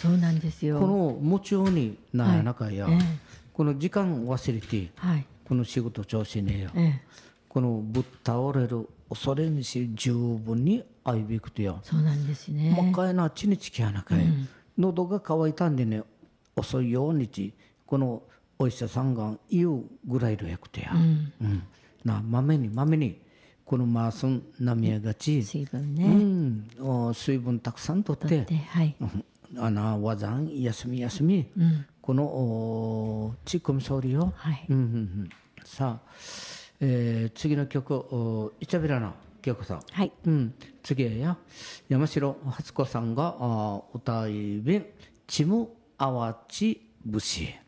そうなんですよ。 この夢中になやなかや、 はいこの時間忘れて、 はい。 この仕事調子ねえよ、 ええ、 このぶっ倒れる恐れにし十分にあいびくとよ。 そうなんですね。 真っ赤いなちにちきやなかい、喉が渇いたんでね、遅いようにちこのお医者さんが言うぐらいのやくてや、なまめにまめにこのマースンなみやがち、 水分ね。 水分たくさんとっとってて、はい。 わざん休み休み、このちこみそうりよ、 はい。 さあ、次の曲、イチャビラの曲さん、 はい。 次や山城初子さんが歌いべんちむあわち節。